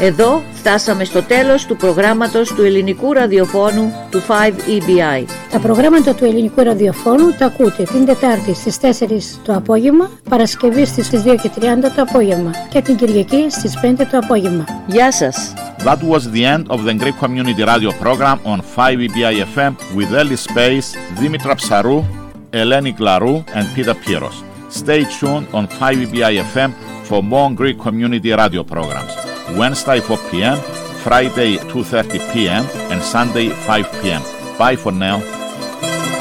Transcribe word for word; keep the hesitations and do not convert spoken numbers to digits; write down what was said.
Εδώ φτάσαμε στο τέλος του προγράμματος του ελληνικού ραδιοφώνου του φάιβ ι μπι άι. Τα προγράμματα του ελληνικού ραδιοφώνου τα ακούτε την Τετάρτη στις τέσσερις το απόγευμα, Παρασκευή στις δύο και τριάντα το απόγευμα και την Κυριακή στις πέντε το απόγευμα. Γεια σας! That was the end of the Greek Community Radio program on φάιβ ι μπι άι εφ εμ with Eli Space, Dimitra Psarou, Eleni Glarou and Peter Piros. Stay tuned on φάιβ ι μπι άι εφ εμ for more Greek Community Radio programs. Wednesday four p.m., Friday two thirty p.m. and Sunday five p.m. Bye for now.